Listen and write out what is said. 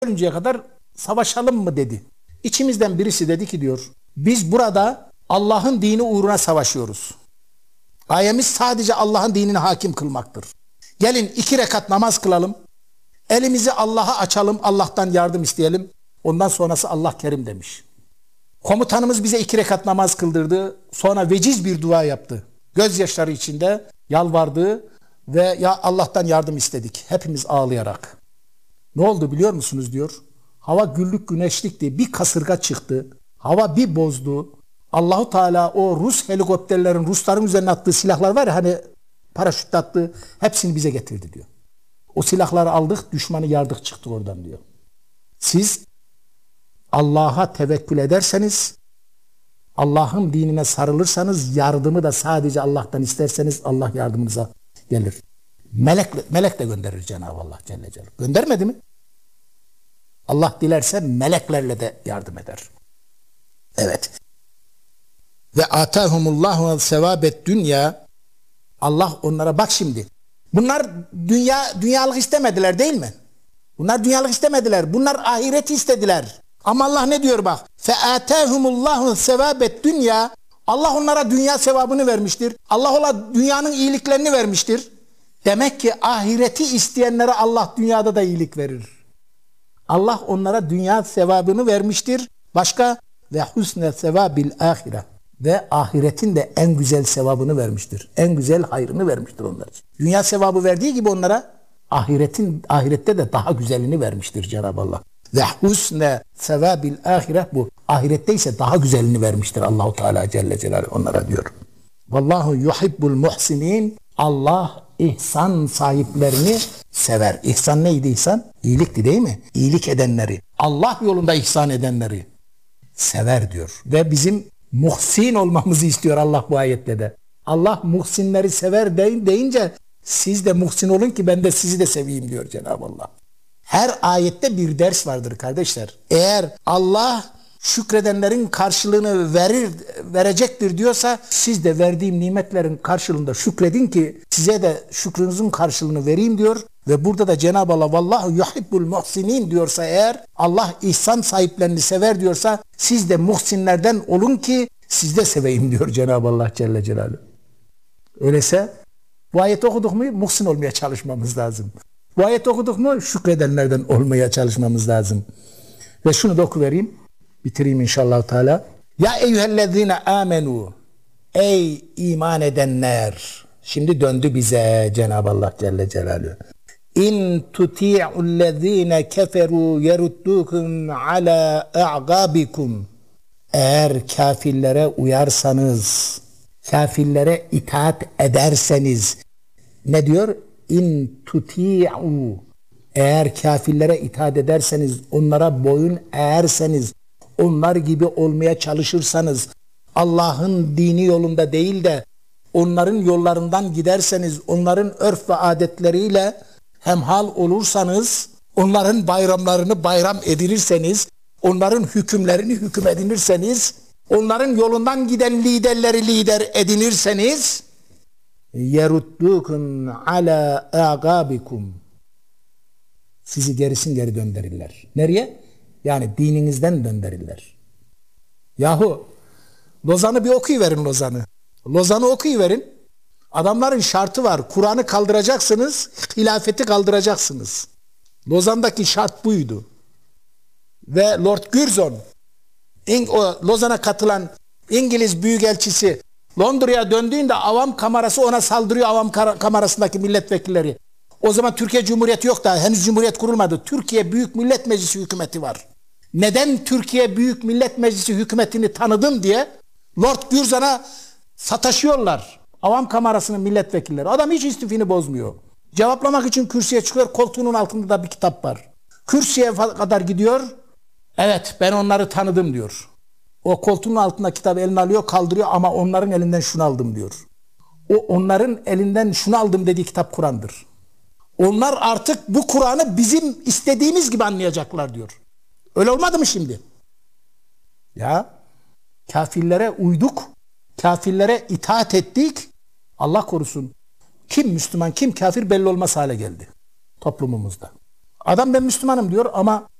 ölünceye kadar savaşalım mı dedi. İçimizden birisi dedi ki diyor, biz burada Allah'ın dini uğruna savaşıyoruz. Gayemiz sadece Allah'ın dinini hakim kılmaktır. Gelin 2 rekat namaz kılalım. Elimizi Allah'a açalım, Allah'tan yardım isteyelim. Ondan sonrası Allah kerim demiş. Komutanımız bize 2 rekat namaz kıldırdı. Sonra veciz bir dua yaptı. Gözyaşları içinde yalvardı ve ya Allah'tan yardım istedik. Hepimiz ağlayarak. Ne oldu biliyor musunuz diyor. Hava güllük güneşlikti. Bir kasırga çıktı. Hava bir bozdu. Allahu Teala o Rus helikopterlerin, Rusların üzerine attığı silahlar var ya hani paraşütle attığı, hepsini bize getirdi diyor. O silahları aldık, düşmanı yardık, çıktık oradan diyor. Siz Allah'a tevekkül ederseniz, Allah'ın dinine sarılırsanız, yardımı da sadece Allah'tan isterseniz Allah yardımınıza gelir. Melek de gönderir Cenab-ı Allah Celle Celaluhu. Göndermedi mi? Allah dilerse meleklerle de yardım eder. Evet. Ve atahumullahu sevabet dünya. Allah onlara bak şimdi. Bunlar dünyalık istemediler değil mi? Bunlar dünyalık istemediler. Bunlar ahireti istediler. Ama Allah ne diyor bak? Fe atahumullahu sevabet dünya. Allah onlara dünya sevabını vermiştir. Allah ona dünyanın iyiliklerini vermiştir. Demek ki ahireti isteyenlere Allah dünyada da iyilik verir. Allah onlara dünya sevabını vermiştir. Başka ve husne sevabil ahire. Ve ahiretin de en güzel sevabını vermiştir. En güzel hayrını vermiştir onlar için. Dünya sevabı verdiği gibi onlara ahirette de daha güzelini vermiştir Cenab-ı Allah. Ve husne sevabil ahire bu. Ahirette ise daha güzelini vermiştir Allahu Teala Celle Celaluhu onlara diyor. Vallahu yuhibbul muhsinin. Allah ihsan sahiplerini sever. İhsan neydi ihsan? İyilikti değil mi? İyilik edenleri, Allah yolunda ihsan edenleri sever diyor. Ve bizim muhsin olmamızı istiyor Allah bu ayette de. Allah muhsinleri sever deyince siz de muhsin olun ki ben de sizi de seveyim diyor Cenab-ı Allah. Her ayette bir ders vardır kardeşler. Eğer Allah şükredenlerin karşılığını verecektir diyorsa siz de verdiğim nimetlerin karşılığında şükredin ki size de şükrünüzün karşılığını vereyim diyor. Ve burada da Cenab-ı Allah vallahu yuhibbul muhsinin diyorsa eğer Allah ihsan sahiplerini sever diyorsa siz de muhsinlerden olun ki siz de seveyim diyor Cenab-ı Allah Celle Celaluhu. Öyleyse bu ayeti okuduk mu muhsin olmaya çalışmamız lazım. Bu ayeti okuduk mu şükredenlerden olmaya çalışmamız lazım. Ve şunu da okuvereyim. Bitireyim inşallah Teala. Ya eyyühellezine amenu. Ey iman edenler. Şimdi döndü bize Cenab-ı Allah Celle Celaluhu. İn tuti'ullezine keferu yeruddukum ala a'gabikum. Eğer kafirlere uyarsanız, kafirlere itaat ederseniz, ne diyor? İn tuti'u. Eğer kafirlere itaat ederseniz, onlara boyun eğerseniz, onlar gibi olmaya çalışırsanız, Allah'ın dini yolunda değil de onların yollarından giderseniz, onların örf ve adetleriyle hemhal olursanız, onların bayramlarını bayram edinirseniz, onların hükümlerini hüküm edinirseniz, onların yolundan giden liderleri lider edinirseniz, yeruddukun ala agabikum. Sizi gerisin geri döndürürler. Nereye? Yani dininizden döndürürler. Yahu Lozan'ı bir okuyuverin Lozan'ı. Lozan'ı okuyuverin. Adamların şartı var. Kur'an'ı kaldıracaksınız, hilafeti kaldıracaksınız. Lozan'daki şart buydu. Ve Lord Curzon, Lozan'a katılan İngiliz büyükelçisi Londra'ya döndüğünde avam kamerası ona saldırıyor, avam kamerasındaki milletvekilleri. O zaman Türkiye Cumhuriyeti yok daha. Henüz Cumhuriyet kurulmadı. Türkiye Büyük Millet Meclisi hükümeti var. Neden Türkiye Büyük Millet Meclisi hükümetini tanıdım diye Lord Curzon'a sataşıyorlar. Avam kamerasının milletvekilleri. Adam hiç istifini bozmuyor. Cevaplamak için kürsüye çıkıyor. Koltuğunun altında da bir kitap var. Kürsüye kadar gidiyor. Evet ben onları tanıdım diyor. O koltuğun altında kitabı eline alıyor, kaldırıyor ama onların elinden şunu aldım diyor. O onların elinden şunu aldım dediği kitap Kur'an'dır. Onlar artık bu Kur'an'ı bizim istediğimiz gibi anlayacaklar diyor. Öyle olmadı mı şimdi? Ya kafirlere uyduk, kafirlere itaat ettik. Allah korusun. Kim Müslüman, kim kafir belli olmaz hale geldi toplumumuzda. Adam ben Müslümanım diyor ama